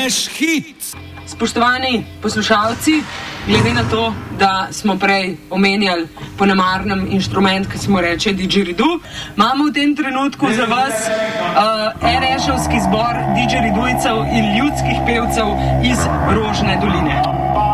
Trash hit! Spoštovani poslušalci, glede na to, da smo prej omenjali po namarnem inštrument, ki se mu reče didgeridoo, imamo v tem trenutku za vas RS-ovski zbor didgeridujcev in ljudskih pevcev iz Rožne doline.